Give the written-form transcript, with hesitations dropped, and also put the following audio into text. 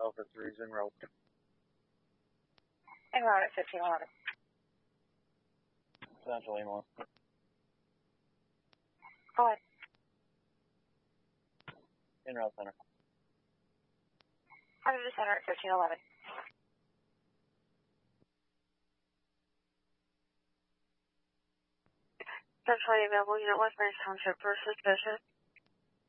Alpha 3's en route. En route at 1511. Central Emo. Go ahead. En route center. Under the center at 1511. Central available unit West Branch Township for suspicious.